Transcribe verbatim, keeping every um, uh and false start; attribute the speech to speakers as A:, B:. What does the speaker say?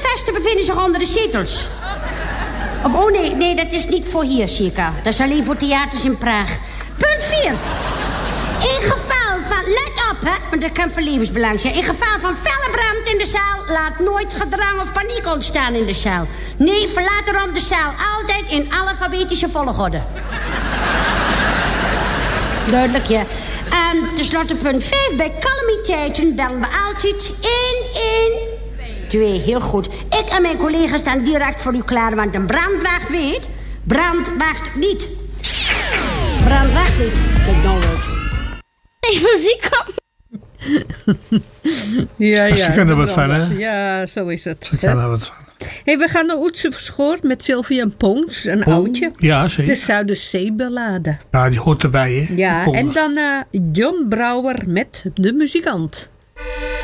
A: brandvesten bevinden zich onder de zetels. Of, oh nee, nee, dat is niet voor hier, circa. Dat is alleen voor theaters in Praag. Punt vier. In geval van, let op hè, want dat kan van levensbelang zijn. In geval van felle brand in de zaal, laat nooit gedrang of paniek ontstaan in de zaal. Nee, verlaat erom de zaal altijd in alfabetische volgorde. Duidelijk, ja. En tenslotte punt vijf. Bij calamiteiten bellen we altijd één één twee. Heel goed. Ik en mijn collega's staan direct voor u klaar, want een brandwacht weet. Brand wacht niet. Brand wacht niet. Kijk nou uit.
B: Nee, muziek op.
C: Ja, ja.
D: Ze kunnen er wat van, hè?
C: Ja, zo is het.
D: Ze kunnen er wat van.
C: Hey, we gaan naar Oetse Verschoort met Sylvia en Pons, een
D: Oh,
C: oudje.
D: ja,
C: De
D: zeker.
C: Zuiderzeeballade.
D: Ja, die hoort erbij, hè?
C: Ja,
D: Pons.
C: en dan uh, John Brouwer met De Muzikant.